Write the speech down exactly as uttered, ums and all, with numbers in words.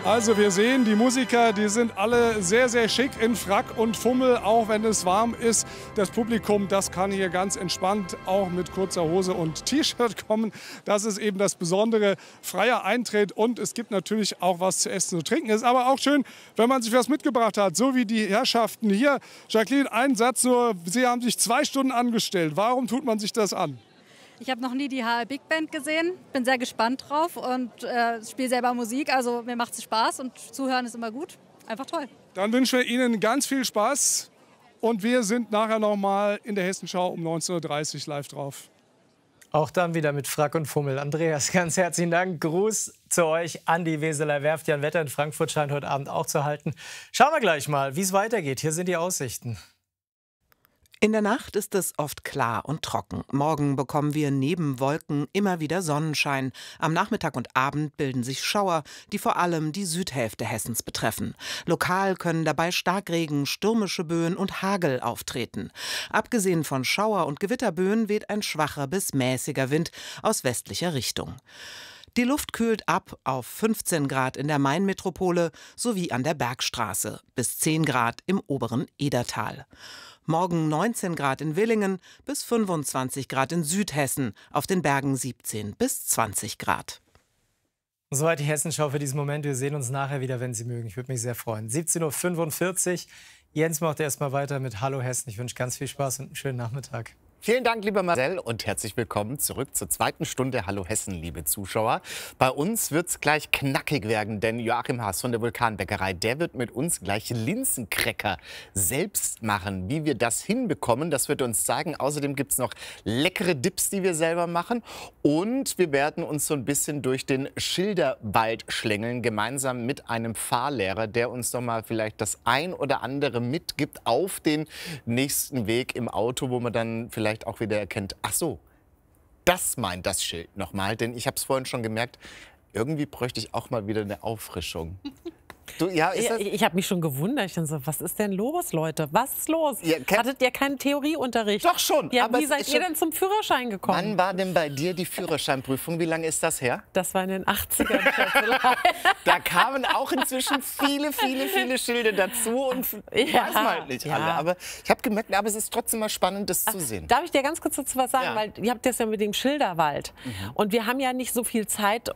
Also wir sehen, die Musiker, die sind alle sehr, sehr schick in Frack und Fummel, auch wenn es warm ist. Das Publikum, das kann hier ganz entspannt auch mit kurzer Hose und T-Shirt kommen. Das ist eben das Besondere, freier Eintritt und es gibt natürlich auch was zu essen und zu trinken. Es ist aber auch schön, wenn man sich was mitgebracht hat, so wie die Herrschaften hier. Jacqueline, einen Satz nur, Sie haben sich zwei Stunden angestellt. Warum tut man sich das an? Ich habe noch nie die H L Big Band gesehen, bin sehr gespannt drauf und äh, spiele selber Musik, also mir macht es Spaß und zuhören ist immer gut, einfach toll. Dann wünschen wir Ihnen ganz viel Spaß und wir sind nachher noch mal in der Hessenschau um neunzehn Uhr dreißig live drauf. Auch dann wieder mit Frack und Fummel. Andreas, ganz herzlichen Dank. Gruß zu euch an die Weseler Werft. Jan Wetter in Frankfurt scheint heute Abend auch zu halten. Schauen wir gleich mal, wie es weitergeht. Hier sind die Aussichten. In der Nacht ist es oft klar und trocken. Morgen bekommen wir neben Wolken immer wieder Sonnenschein. Am Nachmittag und Abend bilden sich Schauer, die vor allem die Südhälfte Hessens betreffen. Lokal können dabei Starkregen, stürmische Böen und Hagel auftreten. Abgesehen von Schauer- und Gewitterböen weht ein schwacher bis mäßiger Wind aus westlicher Richtung. Die Luft kühlt ab auf fünfzehn Grad in der Mainmetropole sowie an der Bergstraße, bis zehn Grad im oberen Edertal. Morgen neunzehn Grad in Willingen bis fünfundzwanzig Grad in Südhessen, auf den Bergen siebzehn bis zwanzig Grad. Soweit die Hessenschau für diesen Moment. Wir sehen uns nachher wieder, wenn Sie mögen. Ich würde mich sehr freuen. siebzehn Uhr fünfundvierzig. Jens macht erst mal weiter mit Hallo Hessen. Ich wünsche ganz viel Spaß und einen schönen Nachmittag. Vielen Dank, lieber Marcel, und herzlich willkommen zurück zur zweiten Stunde Hallo Hessen, liebe Zuschauer. Bei uns wird es gleich knackig werden, denn Joachim Haas von der Vulkanbäckerei, der wird mit uns gleich Linsencracker selbst machen. Wie wir das hinbekommen, das wird er uns zeigen. Außerdem gibt es noch leckere Dips, die wir selber machen. Und wir werden uns so ein bisschen durch den Schilderwald schlängeln, gemeinsam mit einem Fahrlehrer, der uns doch mal vielleicht das ein oder andere mitgibt auf den nächsten Weg im Auto, wo man dann vielleicht vielleicht auch wieder erkennt, ach so, das meint das Schild nochmal, denn ich habe es vorhin schon gemerkt, irgendwie bräuchte ich auch mal wieder eine Auffrischung. Du, ja, ist das? Ich, ich habe mich schon gewundert. Ich dachte so, was ist denn los, Leute? Was ist los? Ja, Hattet ihr keinen Theorieunterricht? Doch schon. Ja, aber wie seid ihr denn zum Führerschein gekommen? Wann war denn bei dir die Führerscheinprüfung? Wie lange ist das her? Das war in den achtzigern. Da kamen auch inzwischen viele, viele, viele Schilder dazu und ja, weiß man halt nicht ja. alle. Aber ich habe gemerkt, aber es ist trotzdem mal spannend, das Ach, zu sehen. Darf ich dir ganz kurz dazu was sagen? Ja. Weil ihr habt das ja mit dem Schilderwald. Mhm. Und wir haben ja nicht so viel Zeit,